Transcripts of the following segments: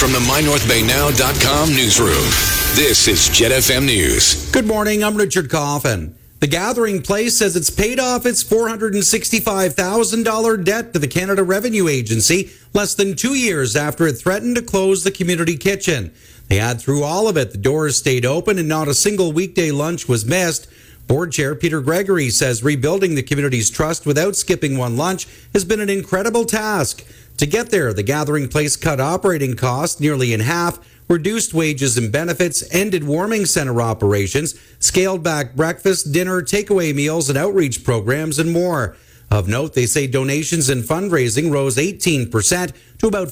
from the MyNorthBayNow.com newsroom, this is Jet FM News. Good morning, I'm Richard Coffin. The Gathering Place says it's paid off its $465,000 debt to the Canada Revenue Agency less than 2 years after it threatened to close the community kitchen. They add through all of it, the doors stayed open and not a single weekday lunch was missed. Board Chair Peter Gregory says rebuilding the community's trust without skipping one lunch has been an incredible task. To get there, the Gathering Place cut operating costs nearly in half, reduced wages and benefits, ended warming center operations, scaled back breakfast, dinner, takeaway meals, and outreach programs, and more. Of note, they say donations and fundraising rose 18% to about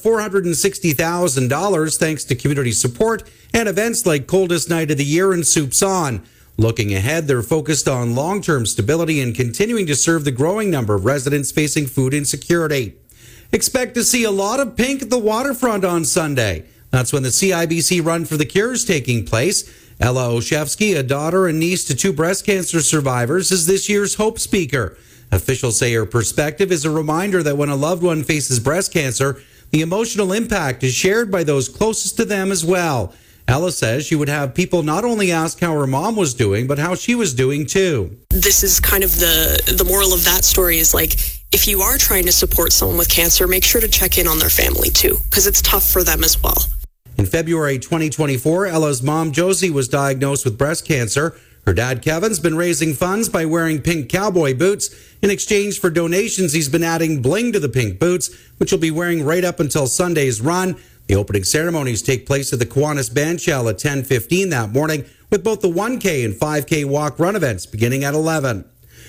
$460,000 thanks to community support and events like Coldest Night of the Year and Soups On. Looking ahead, they're focused on long-term stability and continuing to serve the growing number of residents facing food insecurity. Expect to see a lot of pink at the waterfront on Sunday. That's when the CIBC Run for the Cure is taking place. Ella Oshevsky, a daughter and niece to 2 breast cancer survivors, is this year's Hope speaker. Officials say her perspective is a reminder that when a loved one faces breast cancer, the emotional impact is shared by those closest to them as well. Ella says she would have people not only ask how her mom was doing, but how she was doing too. This is kind of the moral of that story is like, if you are trying to support someone with cancer, make sure to check in on their family too, because it's tough for them as well. In February 2024, Ella's mom, Josie, was diagnosed with breast cancer. Her dad, Kevin's been raising funds by wearing pink cowboy boots. In exchange for donations, he's been adding bling to the pink boots, which he'll be wearing right up until Sunday's run. The opening ceremonies take place at the Kiwanis Bandshell at 10:15 that morning, with both the 1K and 5K walk-run events beginning at 11.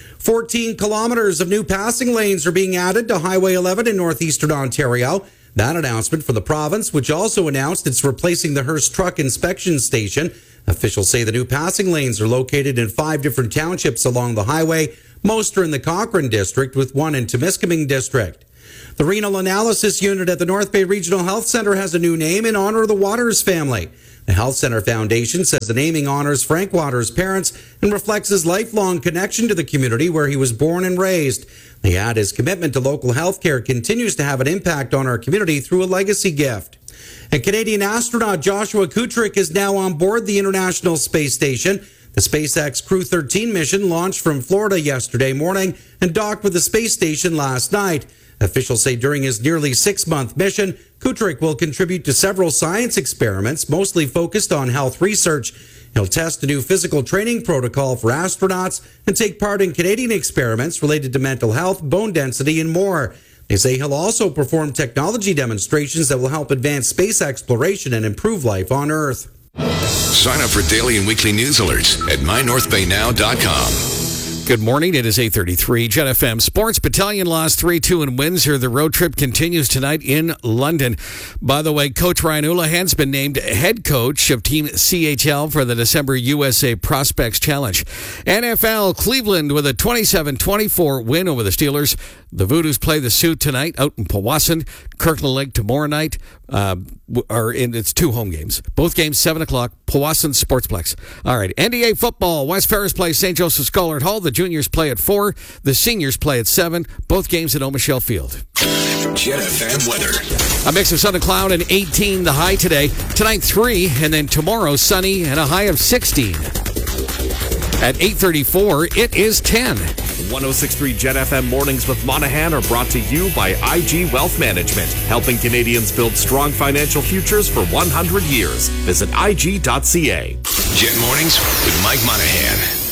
14 kilometers of new passing lanes are being added to Highway 11 in northeastern Ontario. That announcement from the province, which also announced it's replacing the Hearst Truck Inspection Station. Officials say the new passing lanes are located in 5 different townships along the highway. Most are in the Cochrane District, with 1 in Temiskaming District. The Renal Analysis Unit at the North Bay Regional Health Centre has a new name in honor of the Waters family. The Health Centre Foundation says the naming honors Frank Waters' parents and reflects his lifelong connection to the community where he was born and raised. They add his commitment to local health care continues to have an impact on our community through a legacy gift. And Canadian astronaut Joshua Kutrick is now on board the International Space Station. The SpaceX Crew 13 mission launched from Florida yesterday morning and docked with the space station last night. Officials say during his nearly 6-month mission, Kutrick will contribute to several science experiments, mostly focused on health research. He'll test a new physical training protocol for astronauts and take part in Canadian experiments related to mental health, bone density, and more. They say he'll also perform technology demonstrations that will help advance space exploration and improve life on Earth. Sign up for daily and weekly news alerts at MyNorthBayNow.com. Good morning. It is 8:33. Jet FM Sports Battalion lost 3-2 in Windsor. The road trip continues tonight in London. By the way, Coach Ryan Houlihan's been named head coach of Team CHL for the December USA Prospects Challenge. NFL, Cleveland with a 27-24 win over the Steelers. The Voodoos play the Sioux tonight out in Powassan. Kirkland Lake tomorrow night. It's 2 home games. Both games 7 o'clock. Powassan Sportsplex. All right. NDA football. West Ferris plays St. Joseph Scholar Hall. The juniors play at 4. The seniors play at 7. Both games at O'Michelle Field. Jet FM weather. A mix of sun and cloud and 18 the high today. Tonight 3, and then tomorrow sunny and a high of 16. At 8:34, it is 10. 106.3 Jet FM Mornings with Monahan are brought to you by IG Wealth Management, helping Canadians build strong financial futures for 100 years. Visit IG.ca. Jet Mornings with Mike Monahan.